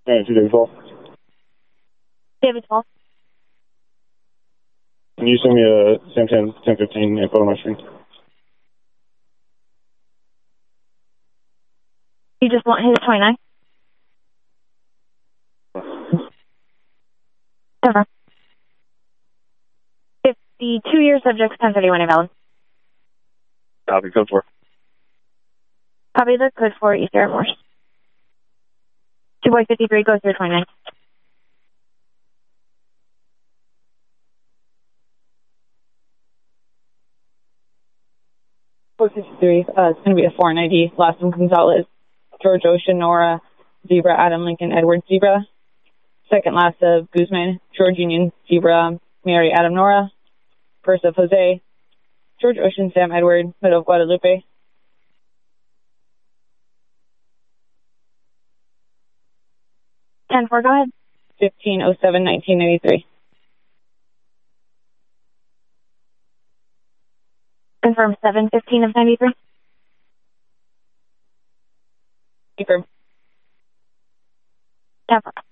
Hey, 212. David 12. Can you send me a Sam 1015 info on my screen? You just want his 29? Never. 52-year subject, 1031 invalid. Copy, code 4. Copy the code for East Air Force. 2 boy 53 goes through 29. Boy 53, it's going to be a foreign ID. Last name Gonzalez. George Ocean, Nora, Zebra, Adam Lincoln, Edward Zebra. Second last of Guzman, George Union, Zebra, Mary, Adam, Nora. First of Jose, George Ocean, Sam, Edward, middle of Guadalupe. 10-4, go ahead. 15/07/1993. Confirm 7/15 of 93. Confirm. 10-4.